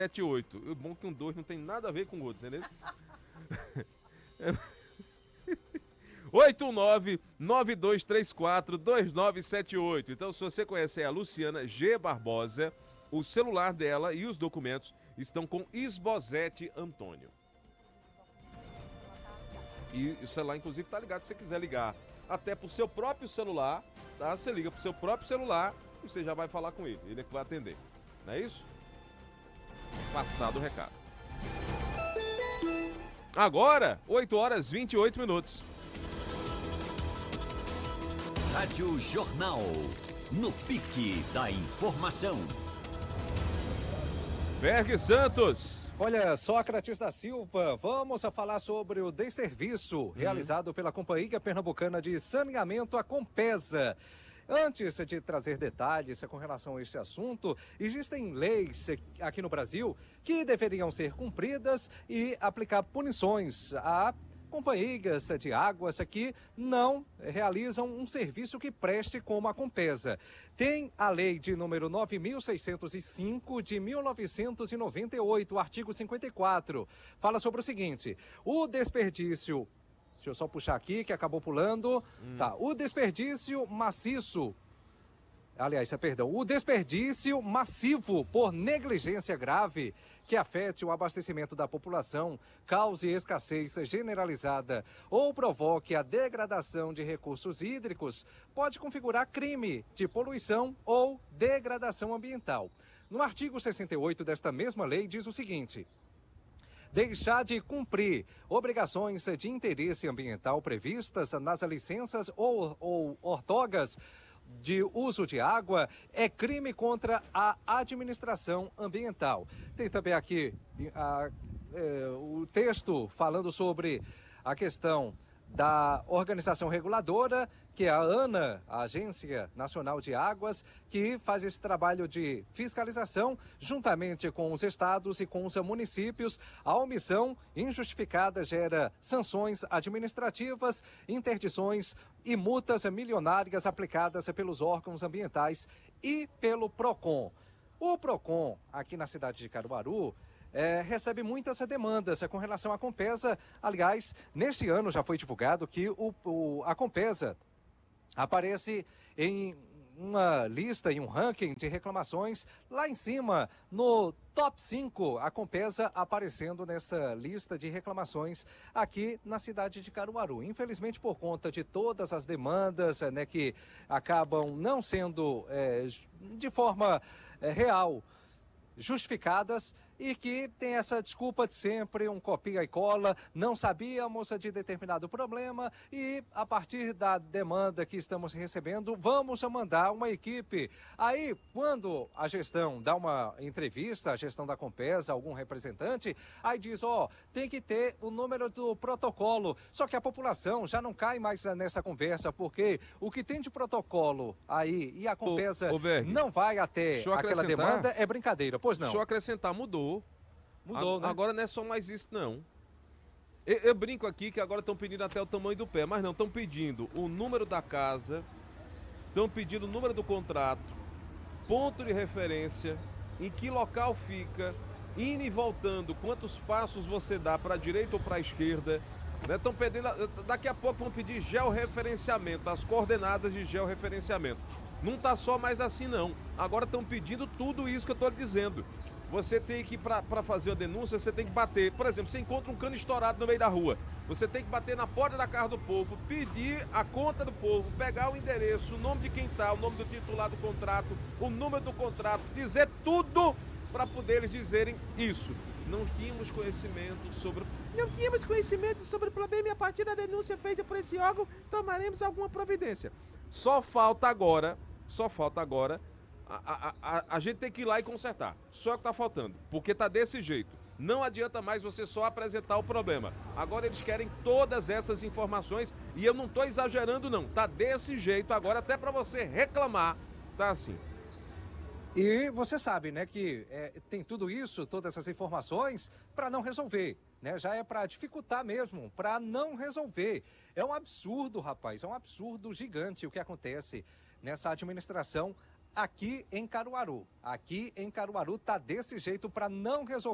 78. O bom é que um 2 não tem nada a ver com o outro, entendeu? 8992342978. Então, se você conhece a Luciana G. Barbosa, o celular dela e os documentos estão com Isbosete Antônio. E o celular, inclusive, tá ligado se você quiser ligar até pro seu próprio celular, tá? Você liga pro seu próprio celular e você já vai falar com ele. Ele é que vai atender. Não é isso? Passado o recado. Agora, 8h28. Rádio Jornal, no pique da informação. Berg Santos. Olha, Sócrates da Silva, vamos a falar sobre o desserviço realizado pela Companhia Pernambucana de Saneamento, a Compesa. Antes de trazer detalhes com relação a este assunto, existem leis aqui no Brasil que deveriam ser cumpridas e aplicar punições a companhias de águas que não realizam um serviço que preste como a Compesa. Tem a lei de número 9.605 de 1998, o artigo 54. Fala sobre o seguinte: o desperdício... Deixa eu só puxar aqui, que acabou pulando. Tá, o desperdício maciço... Aliás, perdão, o desperdício massivo por negligência grave que afete o abastecimento da população, cause escassez generalizada ou provoque a degradação de recursos hídricos, pode configurar crime de poluição ou degradação ambiental. No artigo 68 desta mesma lei diz o seguinte: deixar de cumprir obrigações de interesse ambiental previstas nas licenças ou outorgas de uso de água é crime contra a administração ambiental. Tem também aqui o texto falando sobre a questão da organização reguladora, que é a ANA, a Agência Nacional de Águas, que faz esse trabalho de fiscalização juntamente com os estados e com os municípios. A omissão injustificada gera sanções administrativas, interdições e multas milionárias aplicadas pelos órgãos ambientais e pelo PROCON. O PROCON, aqui na cidade de Caruaru, recebe muitas demandas com relação à Compesa. Aliás, neste ano já foi divulgado que a Compesa aparece em uma lista, em um ranking de reclamações lá em cima, no top 5, a Compesa aparecendo nessa lista de reclamações aqui na cidade de Caruaru. Infelizmente, por conta de todas as demandas que acabam não sendo de forma real justificadas, e que tem essa desculpa de sempre, um copia e cola, não sabíamos de determinado problema e a partir da demanda que estamos recebendo, vamos mandar uma equipe. Aí, quando a gestão dá uma entrevista, a gestão da Compesa, algum representante, aí diz, tem que ter o número do protocolo, só que a população já não cai mais nessa conversa, porque o que tem de protocolo aí e a Compesa não vai até aquela demanda é brincadeira, pois não? Deixa eu acrescentar, mudou, né? Agora não é só mais isso, não. Eu brinco aqui que agora estão pedindo até o tamanho do pé, mas não, estão pedindo o número da casa, estão pedindo o número do contrato, ponto de referência, em que local fica, indo e voltando, quantos passos você dá para a direita ou para a esquerda, né? Estão pedindo, daqui a pouco vão pedir georreferenciamento, as coordenadas de georreferenciamento. Não tá só mais assim, não. Agora estão pedindo tudo isso que eu tô lhe dizendo. Você tem que, para fazer uma denúncia, você tem que bater. Por exemplo, você encontra um cano estourado no meio da rua. Você tem que bater na porta da casa do povo, pedir a conta do povo, pegar o endereço, o nome de quem tá, o nome do titular do contrato, o número do contrato, dizer tudo para poder eles dizerem isso. Não tínhamos conhecimento sobre o problema e a partir da denúncia feita por esse órgão, tomaremos alguma providência. Só falta agora a gente tem que ir lá e consertar. Só que tá faltando, porque tá desse jeito. Não adianta mais você só apresentar o problema. Agora eles querem todas essas informações e eu não tô exagerando não. Tá desse jeito agora, até para você reclamar, tá assim. E você sabe, né, que tem tudo isso, todas essas informações para não resolver, né? Já é para dificultar mesmo, para não resolver. É um absurdo, rapaz, é um absurdo gigante o que acontece nessa administração aqui em Caruaru. Aqui em Caruaru tá desse jeito para não resolver